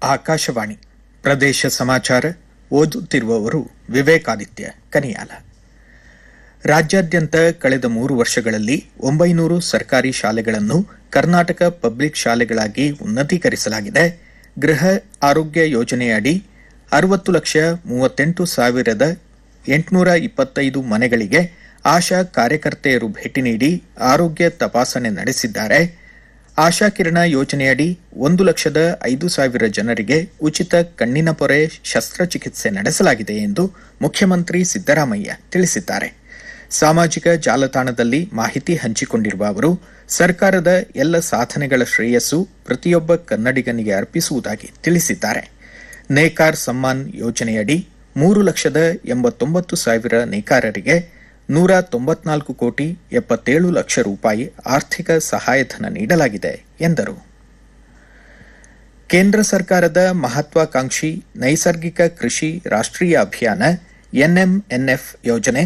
ಆಕಾಶವಾಣಿ ಪ್ರದೇಶ ಸಮಾಚಾರ ಓದುತ್ತಿರುವವರು ವಿವೇಕಾದಿತ್ಯ ಕನಿಯಾಲ. ರಾಜ್ಯಾದ್ಯಂತ ಕಳೆದ 3 ವರ್ಷಗಳಲ್ಲಿ 900 ಸರ್ಕಾರಿ ಶಾಲೆಗಳನ್ನು ಕರ್ನಾಟಕ ಪಬ್ಲಿಕ್ ಶಾಲೆಗಳಾಗಿ ಉನ್ನತೀಕರಿಸಲಾಗಿದೆ. ಗೃಹ ಆರೋಗ್ಯ ಯೋಜನೆಯಡಿ 60,38,825 ಮನೆಗಳಿಗೆ ಆಶಾ ಕಾರ್ಯಕರ್ತೆಯರು ಭೇಟಿ ನೀಡಿ ಆರೋಗ್ಯ ತಪಾಸಣೆ ನಡೆಸಿದ್ದಾರೆ. ಆಶಾ ಕಿರಣ ಯೋಜನೆಯಡಿ 1,05,000 ಜನರಿಗೆ ಉಚಿತ ಕಣ್ಣಿನ ಪೊರೆ ಶಸ್ತ್ರಚಿಕಿತ್ಸೆ ನಡೆಸಲಾಗಿದೆ ಎಂದು ಮುಖ್ಯಮಂತ್ರಿ ಸಿದ್ದರಾಮಯ್ಯ ತಿಳಿಸಿದ್ದಾರೆ. ಸಾಮಾಜಿಕ ಜಾಲತಾಣದಲ್ಲಿ ಮಾಹಿತಿ ಹಂಚಿಕೊಂಡಿರುವ ಅವರು, ಸರ್ಕಾರದ ಎಲ್ಲ ಸಾಧನೆಗಳ ಶ್ರೇಯಸ್ಸು ಪ್ರತಿಯೊಬ್ಬ ಕನ್ನಡಿಗನಿಗೆ ಅರ್ಪಿಸುವುದಾಗಿ ತಿಳಿಸಿದ್ದಾರೆ. ನೇಕಾರ್ ಸಮ್ಮಾನ್ ಯೋಜನೆಯಡಿ 3,89,000 ನೇಕಾರರಿಗೆ 194 ಕೋಟಿ 77 ಲಕ್ಷ ರೂಪಾಯಿ ಆರ್ಥಿಕ ಸಹಾಯಧನ ನೀಡಲಾಗಿದೆ ಎಂದರು. ಕೇಂದ್ರ ಸರ್ಕಾರದ ಮಹತ್ವಾಕಾಂಕ್ಷಿ ನೈಸರ್ಗಿಕ ಕೃಷಿ ರಾಷ್ಟ್ರೀಯ ಅಭಿಯಾನ ಎನ್ಎಂಎನ್ಎಫ್ ಯೋಜನೆ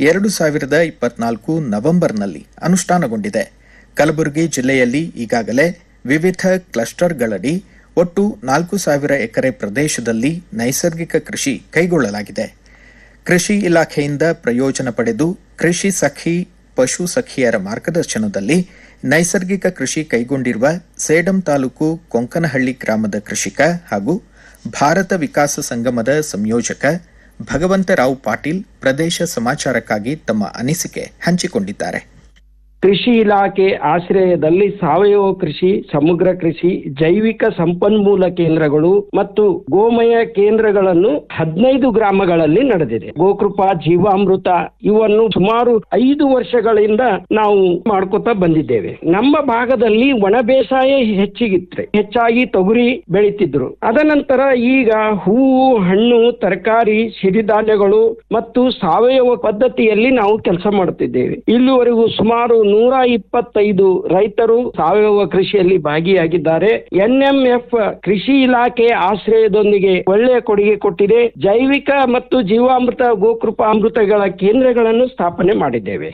2024 ನವೆಂಬರ್ನಲ್ಲಿ ಅನುಷ್ಠಾನಗೊಂಡಿದೆ. ಕಲಬುರಗಿ ಜಿಲ್ಲೆಯಲ್ಲಿ ಈಗಾಗಲೇ ವಿವಿಧ ಕ್ಲಸ್ಟರ್ಗಳಡಿ ಒಟ್ಟು 4,000 ಎಕರೆ ಪ್ರದೇಶದಲ್ಲಿ ನೈಸರ್ಗಿಕ ಕೃಷಿ ಕೈಗೊಳ್ಳಲಾಗಿದೆ. ಕೃಷಿ ಇಲಾಖೆಯಿಂದ ಪ್ರಯೋಜನ ಪಡೆದು ಕೃಷಿ ಸಖಿ ಪಶು ಸಖಿಯರ ಮಾರ್ಗದರ್ಶನದಲ್ಲಿ ನೈಸರ್ಗಿಕ ಕೃಷಿ ಕೈಗೊಂಡಿರುವ ಸೇಡಂ ತಾಲೂಕು ಕೊಂಕನಹಳ್ಳಿ ಗ್ರಾಮದ ಕೃಷಿಕ ಹಾಗೂ ಭಾರತ ವಿಕಾಸ ಸಂಗಮದ ಸಂಯೋಜಕ ಭಗವಂತರಾವ್ ಪಾಟೀಲ್ ಪ್ರದೇಶ ಸಮಾಚಾರಕ್ಕಾಗಿ ತಮ್ಮ ಅನಿಸಿಕೆ ಹಂಚಿಕೊಂಡಿದ್ದಾರೆ. ಕೃಷಿ ಇಲಾಖೆ ಆಶ್ರಯದಲ್ಲಿ ಸಾವಯವ ಕೃಷಿ, ಸಮಗ್ರ ಕೃಷಿ, ಜೈವಿಕ ಸಂಪನ್ಮೂಲ ಕೇಂದ್ರಗಳು ಮತ್ತು ಗೋಮಯ ಕೇಂದ್ರಗಳನ್ನು 15 ಗ್ರಾಮಗಳಲ್ಲಿ ನಡೆದಿದೆ. ಗೋಕೃಪಾ, ಜೀವಾಮೃತ ಇವನ್ನು ಸುಮಾರು 5 ವರ್ಷಗಳಿಂದ ನಾವು ಮಾಡ್ಕೊತಾ ಬಂದಿದ್ದೇವೆ. ನಮ್ಮ ಭಾಗದಲ್ಲಿ ಒಣ ಬೇಸಾಯ ಹೆಚ್ಚಾಗಿ ತೊಗರಿ ಬೆಳೀತಿದ್ರು. ಅದನಂತರ ಈಗ ಹೂವು, ಹಣ್ಣು, ತರಕಾರಿ, ಸಿರಿಧಾನ್ಯಗಳು ಮತ್ತು ಸಾವಯವ ಪದ್ಧತಿಯಲ್ಲಿ ನಾವು ಕೆಲಸ ಮಾಡುತ್ತಿದ್ದೇವೆ. ಇಲ್ಲಿವರೆಗೂ ಸುಮಾರು 125 ರೈತರು ಸಾವಯವ ಕೃಷಿಯಲ್ಲಿ ಭಾಗಿಯಾಗಿದ್ದಾರೆ. ಎನ್ಎಂಎಫ್ ಕೃಷಿ ಇಲಾಖೆ ಆಶ್ರಯದೊಂದಿಗೆ ಒಳ್ಳೆಯ ಕೊಡುಗೆ ಕೊಟ್ಟಿದೆ. ಜೈವಿಕ ಮತ್ತು ಜೀವಾಮೃತ, ಗೋಕೃಪಾ ಅಮೃತಗಳ ಕೇಂದ್ರಗಳನ್ನು ಸ್ಥಾಪನೆ ಮಾಡಿದ್ದೇವೆ.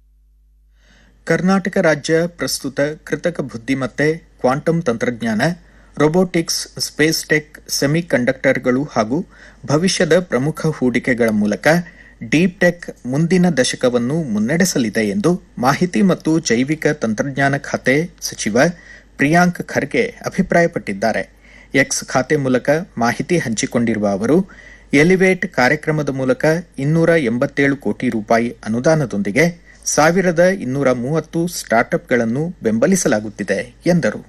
ಕರ್ನಾಟಕ ರಾಜ್ಯ ಪ್ರಸ್ತುತ ಕೃತಕ ಬುದ್ಧಿಮತ್ತೆ, ಕ್ವಾಂಟಮ್ ತಂತ್ರಜ್ಞಾನ, ರೊಬೋಟಿಕ್ಸ್, ಸ್ಪೇಸ್ ಟೆಕ್, ಸೆಮಿ ಕಂಡಕ್ಟರ್ಗಳು ಹಾಗೂ ಭವಿಷ್ಯದ ಪ್ರಮುಖ ಹೂಡಿಕೆಗಳ ಮೂಲಕ ಡೀಪ್ ಟೆಕ್ ಮುಂದಿನ ದಶಕವನ್ನು ಮುನ್ನಡೆಸಲಿದೆ ಎಂದು ಮಾಹಿತಿ ಮತ್ತು ಜೈವಿಕ ತಂತ್ರಜ್ಞಾನ ಖಾತೆ ಸಚಿವ ಪ್ರಿಯಾಂಕ್ ಖರ್ಗೆ ಅಭಿಪ್ರಾಯಪಟ್ಟಿದ್ದಾರೆ. ಎಕ್ಸ್ ಖಾತೆ ಮೂಲಕ ಮಾಹಿತಿ ಹಂಚಿಕೊಂಡಿರುವ ಅವರು, ಎಲಿವೇಟ್ ಕಾರ್ಯಕ್ರಮದ ಮೂಲಕ 287 ಕೋಟಿ ರೂಪಾಯಿ ಅನುದಾನದೊಂದಿಗೆ 1,230 ಸ್ಟಾರ್ಟ್ಅಪ್ಗಳನ್ನು ಬೆಂಬಲಿಸಲಾಗುತ್ತಿದೆ ಎಂದರು.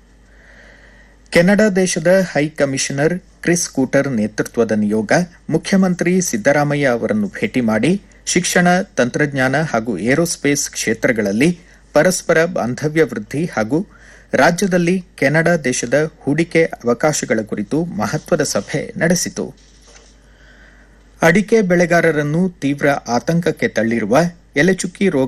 ಕೆನಡಾ ದೇಶದ ಹೈ ಕಮಿಷನರ್ ಕ್ರಿಸ್ ಕೂಟರ್ ನೇತೃತ್ವದ ನಿಯೋಗ ಮುಖ್ಯಮಂತ್ರಿ ಸಿದ್ದರಾಮಯ್ಯ ಅವರನ್ನು ಭೇಟಿ ಮಾಡಿ ಶಿಕ್ಷಣ, ತಂತ್ರಜ್ಞಾನ ಹಾಗೂ ಏರೋಸ್ಪೇಸ್ ಕ್ಷೇತ್ರಗಳಲ್ಲಿ ಪರಸ್ಪರ ಬಾಂಧವ್ಯ ವೃದ್ಧಿ ಹಾಗೂ ರಾಜ್ಯದಲ್ಲಿ ಕೆನಡಾ ದೇಶದ ಹೂಡಿಕೆ ಅವಕಾಶಗಳ ಕುರಿತು ಮಹತ್ವದ ಸಭೆ ನಡೆಸಿತು. ಅಡಿಕೆ ಬೆಳೆಗಾರರನ್ನು ತೀವ್ರ ಆತಂಕಕ್ಕೆ ತಳ್ಳಿರುವ ಎಲೆಚುಕ್ಕಿ ರೋಗ